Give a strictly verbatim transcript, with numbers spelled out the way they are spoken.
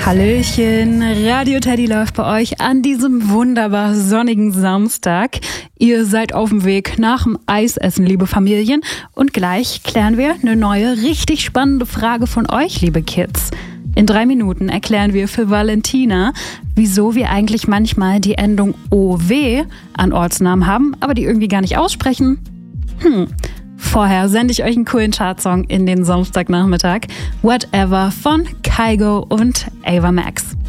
Hallöchen, Radio Teddy läuft bei euch an diesem wunderbar sonnigen Samstag. Ihr seid auf dem Weg nach dem Eisessen, liebe Familien. Und gleich klären wir eine neue, richtig spannende Frage von euch, liebe Kids. In drei Minuten erklären wir für Valentina, wieso wir eigentlich manchmal die Endung O W an Ortsnamen haben, aber die irgendwie gar nicht aussprechen. Hm... Vorher sende ich euch einen coolen Chartsong in den Samstagnachmittag. Whatever von Kygo und Ava Max.